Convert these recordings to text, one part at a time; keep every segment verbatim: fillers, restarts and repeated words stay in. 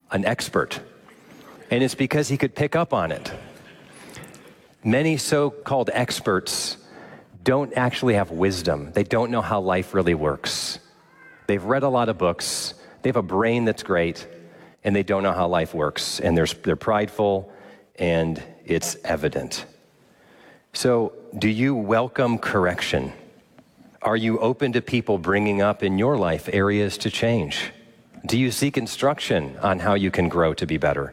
an expert. And it's because he could pick up on it. Many so-called experts don't actually have wisdom. They don't know how life really works. They've read a lot of books. They have a brain that's great, and they don't know how life works. And they're, they're prideful, and it's evident. So, do you welcome correction? Are you open to people bringing up in your life areas to change? Do you seek instruction on how you can grow to be better?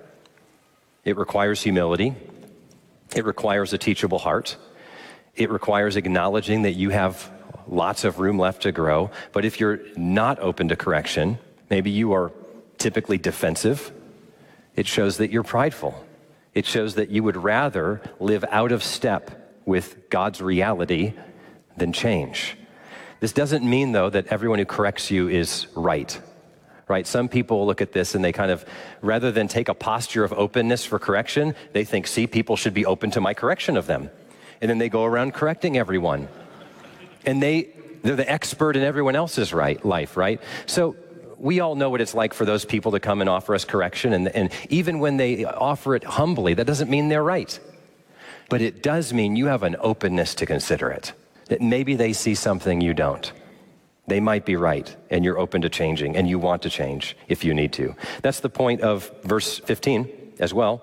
It requires humility. It requires a teachable heart. It requires acknowledging that you have lots of room left to grow. But if you're not open to correction, maybe you are typically defensive, it shows that you're prideful. It shows that you would rather live out of step with God's reality than change. This doesn't mean, though, that everyone who corrects you is right. Right? Some people look at this and they kind of, rather than take a posture of openness for correction, they think, see, people should be open to my correction of them. And then they go around correcting everyone. And they, they're the expert in everyone else's right, life, right? So we all know what it's like for those people to come and offer us correction. And, and even when they offer it humbly, that doesn't mean they're right. But it does mean you have an openness to consider it. That maybe they see something you don't. They might be right, and you're open to changing, and you want to change if you need to. That's the point of verse fifteen as well,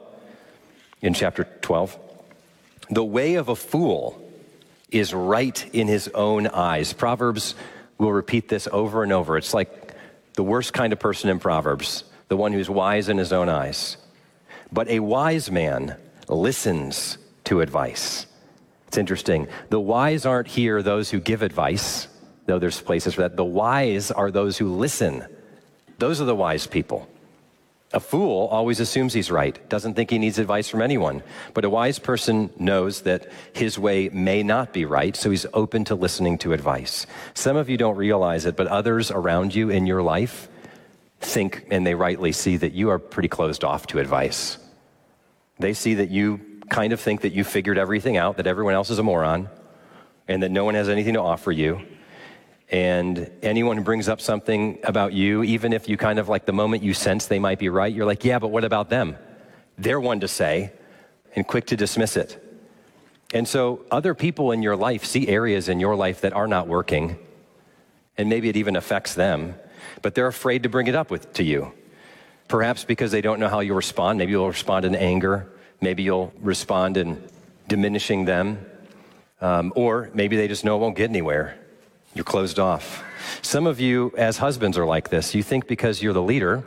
in chapter twelve. The way of a fool is right in his own eyes. Proverbs will repeat this over and over. It's like the worst kind of person in Proverbs, the one who's wise in his own eyes. But a wise man listens to advice. It's interesting. The wise aren't here those who give advice, though there's places for that. The wise are those who listen. Those are the wise people. A fool always assumes he's right, doesn't think he needs advice from anyone. But a wise person knows that his way may not be right, so he's open to listening to advice. Some of you don't realize it, but others around you in your life think, and they rightly see, that you are pretty closed off to advice. They see that you kind of think that you figured everything out, that everyone else is a moron, and that no one has anything to offer you. And anyone who brings up something about you, even if you kind of like the moment you sense they might be right, you're like, yeah, but what about them? They're one to say, and quick to dismiss it. And so other people in your life see areas in your life that are not working, and maybe it even affects them, but they're afraid to bring it up with to you. Perhaps because they don't know how you'll respond. Maybe you'll respond in anger. Maybe you'll respond in diminishing them. Um, or maybe they just know it won't get anywhere. You're closed off. Some of you as husbands are like this. You think because you're the leader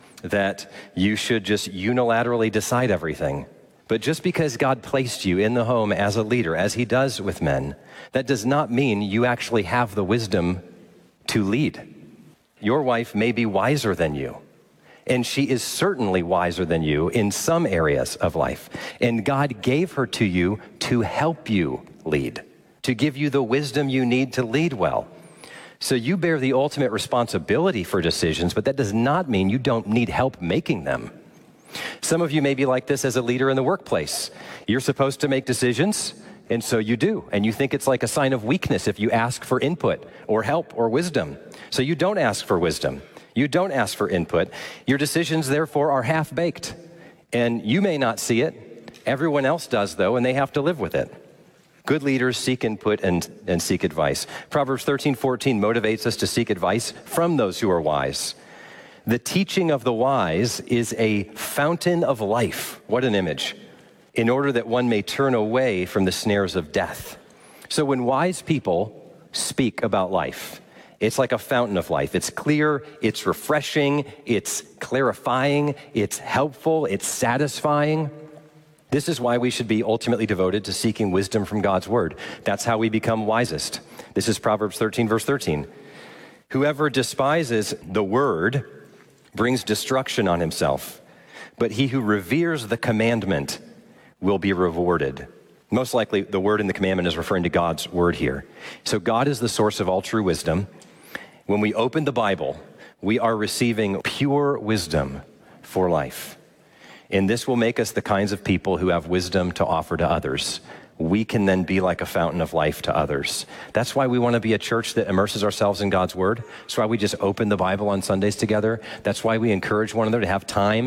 that you should just unilaterally decide everything. But just because God placed you in the home as a leader, as he does with men, that does not mean you actually have the wisdom to lead. Your wife may be wiser than you, and she is certainly wiser than you in some areas of life. And God gave her to you to help you lead, to give you the wisdom you need to lead well. So you bear the ultimate responsibility for decisions, but that does not mean you don't need help making them. Some of you may be like this as a leader in the workplace. You're supposed to make decisions, and so you do. And you think it's like a sign of weakness if you ask for input or help or wisdom. So you don't ask for wisdom. You don't ask for input. Your decisions, therefore, are half-baked. And you may not see it. Everyone else does, though, and they have to live with it. Good leaders seek input and, and seek advice. Proverbs thirteen fourteen motivates us to seek advice from those who are wise. The teaching of the wise is a fountain of life. What an image. In order that one may turn away from the snares of death. So when wise people speak about life, it's like a fountain of life. It's clear, it's refreshing, it's clarifying, it's helpful, it's satisfying. This is why we should be ultimately devoted to seeking wisdom from God's word. That's how we become wisest. This is Proverbs thirteen, verse thirteen. Whoever despises the word brings destruction on himself, but he who reveres the commandment will be rewarded. Most likely, the word in the commandment is referring to God's word here. So God is the source of all true wisdom. When we open the Bible, we are receiving pure wisdom for life. And this will make us the kinds of people who have wisdom to offer to others. We can then be like a fountain of life to others. That's why we want to be a church that immerses ourselves in God's word. That's why we just open the Bible on Sundays together. That's why we encourage one another to have time